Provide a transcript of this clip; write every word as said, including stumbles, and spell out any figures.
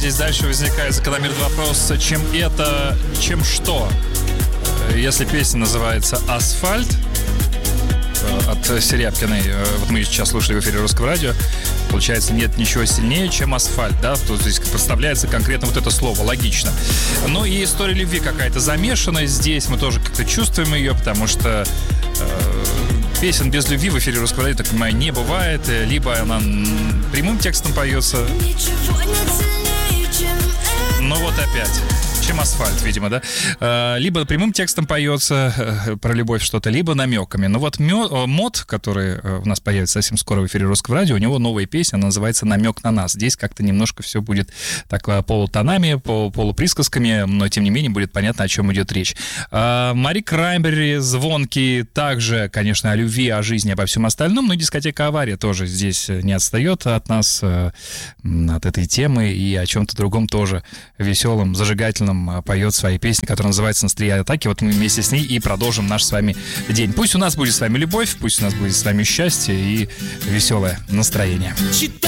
здесь дальше возникает закономерный вопрос, чем это, чем что? Если песня называется «Асфальт» от Серябкиной, вот мы сейчас слушали в эфире Русского радио, получается, нет ничего сильнее, чем асфальт, да, то здесь подставляется конкретно вот это слово, логично. Ну и история любви какая-то замешана здесь, мы тоже как-то чувствуем ее, потому что э, песен без любви в эфире Русского радио, так понимаю, не бывает, либо она прямым текстом поется, ну вот опять, чем асфальт, видимо, да? Либо прямым текстом поется про любовь что-то, либо намеками. Но вот мод, который у нас появится совсем скоро в эфире Русского радио, у него новая песня, она называется «Намек на нас». Здесь как-то немножко все будет так полутонами, полуприсказками, но тем не менее будет понятно, о чем идет речь. Мари Краймбрери, «Звонкий», также, конечно, о любви, о жизни, обо всем остальном, но дискотека «Авария» тоже здесь не отстает от нас, от этой темы, и о чем-то другом тоже веселом, зажигательном поет свои песни, которая называется «Настроение атаки». Вот мы вместе с ней и продолжим наш с вами день. Пусть у нас будет с вами любовь, пусть у нас будет с вами счастье и веселое настроение.